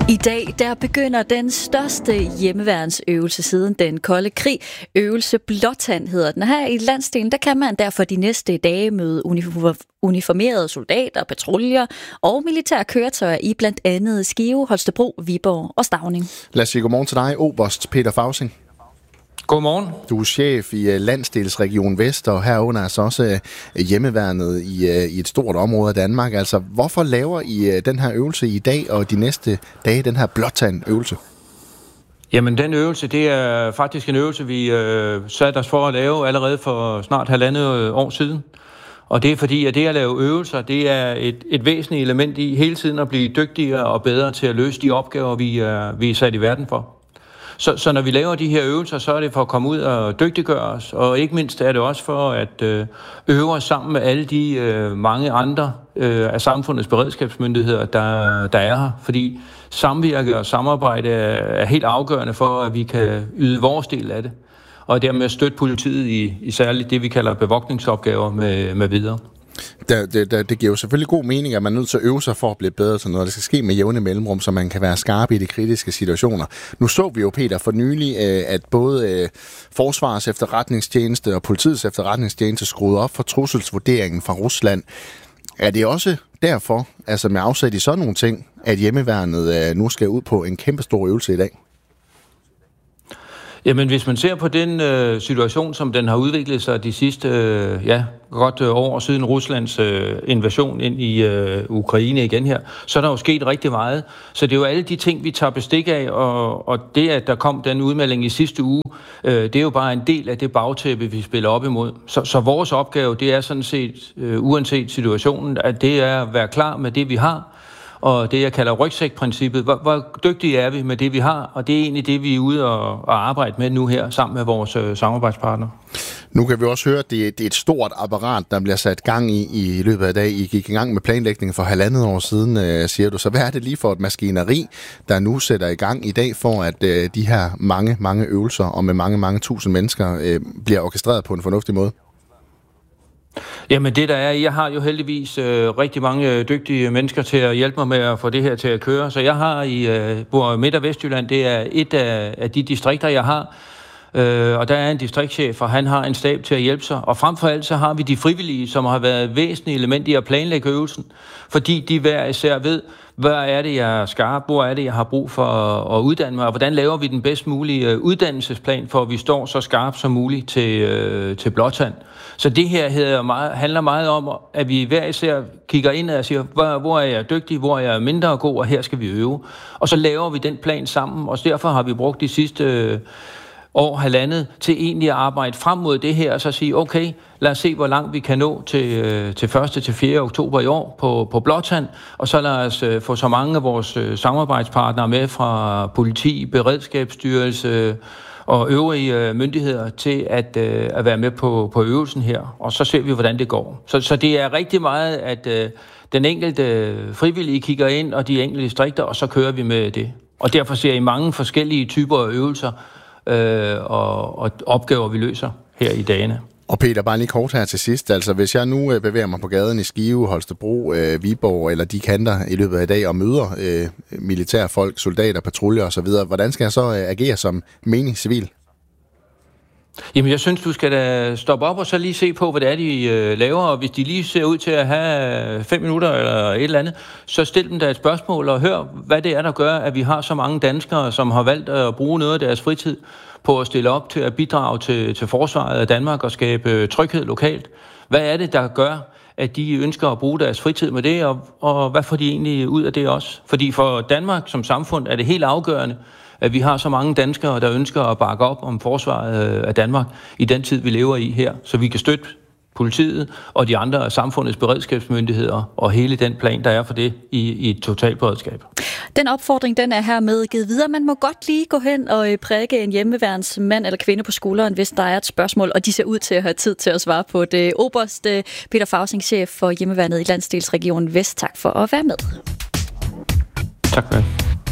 I dag der begynder den største hjemmeværnsøvelse siden den kolde krig. Øvelse Blåtand hedder den. Her i landsdelen der kan man derfor de næste dage møde uniformerede soldater, patruljer og militære køretøjer i blandt andet Skive, Holstebro, Viborg og Stauning. Lad os sige godmorgen til dig, oberst Peter Fausing. Godmorgen. Du er chef i Landsdelsregion Vest, og herunder altså også hjemmeværnet i et stort område af Danmark. Altså, hvorfor laver I den her øvelse i dag og de næste dage, den her Blåtand-øvelse? Jamen, den øvelse, det er faktisk en øvelse, vi satte os for at lave allerede for snart 1,5 år siden. Og det er fordi, at det at lave øvelser, det er et væsentligt element i hele tiden at blive dygtigere og bedre til at løse de opgaver, vi er sat i verden for. Så når vi laver de her øvelser, så er det for at komme ud og dygtiggøre os, og ikke mindst er det også for at øve os sammen med alle de mange andre af samfundets beredskabsmyndigheder, der er her. Fordi samvirke og samarbejde er helt afgørende for, at vi kan yde vores del af det, og dermed støtte politiet i særligt det, vi kalder bevogtningsopgaver med videre. Det giver jo selvfølgelig god mening, at man er nødt til at øve sig for at blive bedre til noget. Det skal ske med jævne mellemrum, så man kan være skarp i de kritiske situationer. Nu så vi jo, Peter, for nylig, at både Forsvarets efterretningstjeneste og politiets efterretningstjeneste skruede op for trusselsvurderingen fra Rusland. Er det også derfor, altså med afsæt i sådan nogle ting, at hjemmeværnet nu skal ud på en kæmpestor øvelse i dag? Jamen, hvis man ser på den situation, som den har udviklet sig de sidste godt år siden Ruslands invasion ind i Ukraine igen her, så er der jo sket rigtig meget. Så det er jo alle de ting, vi tager bestik af, og det, at der kom den udmelding i sidste uge, det er jo bare en del af det bagtæppe, vi spiller op imod. Så vores opgave, det er sådan set, uanset situationen, at det er at være klar med det, vi har, og det, jeg kalder rygsækprincippet. Hvor dygtige er vi med det, vi har? Og det er egentlig det, vi er ude og arbejde med nu her, sammen med vores samarbejdspartnere. Nu kan vi også høre, at det er et stort apparat, der bliver sat gang i løbet af dag. I gik i gang med planlægningen for 1,5 år siden, siger du. Så hvad er det lige for et maskineri, der nu sætter i gang i dag, for at de her mange øvelser og med mange tusind mennesker bliver orkestreret på en fornuftig måde? Jamen det der er, jeg har jo heldigvis rigtig mange dygtige mennesker til at hjælpe mig med at få det her til at køre. Så jeg har hvor Midt- og Vestjylland, det er et af de distrikter, jeg har. Og der er en distriktschef, og han har en stab til at hjælpe sig. Og frem for alt så har vi de frivillige, som har været et væsentligt element i at planlægge øvelsen. Fordi de hver især ved, hvad er det, jeg er skarp, hvor er det, jeg har brug for at uddanne mig, og hvordan laver vi den bedst mulige uddannelsesplan, for at vi står så skarpt som muligt til Blåtand. Så det her handler meget om, at vi hver især kigger ind og siger, hvor er jeg dygtig, hvor er jeg mindre god, og her skal vi øve. Og så laver vi den plan sammen, og derfor har vi brugt de sidste år, 1,5 til egentlig at arbejde frem mod det her, og så sige, okay, lad os se, hvor langt vi kan nå til 1. til 4. oktober i år på Blåtand, og så lad os få så mange af vores samarbejdspartnere med fra politi, beredskabsstyrelse og øvrige myndigheder til at være med på øvelsen her, og så ser vi, hvordan det går. Så det er rigtig meget, at den enkelte frivillige kigger ind, og de enkelte distrikter, og så kører vi med det. Og derfor ser I mange forskellige typer af øvelser, og opgaver, vi løser her i dagene. Og Peter, bare lige kort her til sidst. Altså, hvis jeg nu bevæger mig på gaden i Skive, Holstebro, Viborg eller de kanter i løbet af i dag og møder militærfolk, soldater, patruljer osv., hvordan skal jeg så agere som menig civil? Jamen, jeg synes, du skal da stoppe op og så lige se på, hvad det er, de laver. Og hvis de lige ser ud til at have 5 minutter eller et eller andet, så stil dem da et spørgsmål og hør, hvad det er, der gør, at vi har så mange danskere, som har valgt at bruge noget af deres fritid på at stille op til at bidrage til forsvaret af Danmark og skabe tryghed lokalt. Hvad er det, der gør, at de ønsker at bruge deres fritid med det, og hvad får de egentlig ud af det også? Fordi for Danmark som samfund er det helt afgørende, at vi har så mange danskere, der ønsker at bakke op om forsvaret af Danmark i den tid, vi lever i her, så vi kan støtte politiet og de andre af samfundets beredskabsmyndigheder og hele den plan, der er for det i et totalberedskab. Den opfordring, den er hermed givet videre. Man må godt lige gå hen og prikke en hjemmeværnsmand eller kvinde på skulderen, hvis der er et spørgsmål, og de ser ud til at have tid til at svare på det. Oberst Peter Fausing, chef for hjemmeværnet i Landsdelsregion Vest. Tak for at være med. Tak for det.